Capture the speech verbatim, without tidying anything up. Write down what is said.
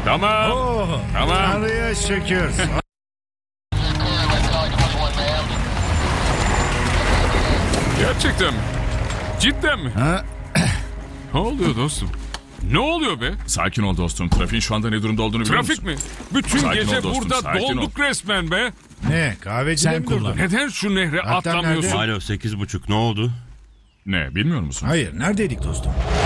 Tamam. Oh, Tamam. Tanrı'ya şükür. Gerçekten mi? Cidden mi? Ha? Ne oluyor dostum? Ne oluyor be? Sakin ol dostum. Trafiğin şu anda ne durumda olduğunu biliyor Trafik musun? mi? Bütün Sakin gece ol dostum, burada sakin dolduk resmen be. Ne, kahvecide Sen mi durdun? kullan. Neden şu nehre Hatta atlamıyorsun? nerede? Alo sekiz buçuk ne oldu? Ne bilmiyor musun? Hayır, neredeydik dostum?